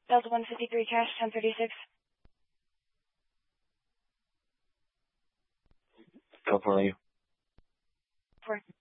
Delta 153 cash, 1036. Go for you. 4.